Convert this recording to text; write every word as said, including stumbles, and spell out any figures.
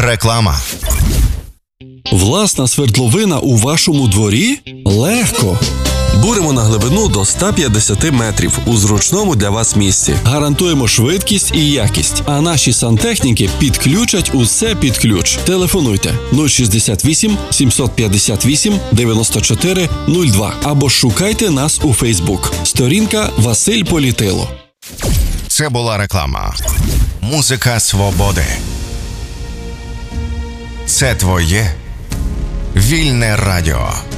Реклама. Власна свердловина у вашому дворі? Легко! Буримо на глибину до сто п'ятдесят метрів у зручному для вас місці. Гарантуємо швидкість і якість, а наші сантехніки підключать усе під ключ. Телефонуйте нуль шістдесят вісім сімсот п'ятдесят вісім дев'яносто чотири нуль два або шукайте нас у Фейсбук. Сторінка Василь Політило. Це була реклама. Музика свободи. Це твоє вільне радіо.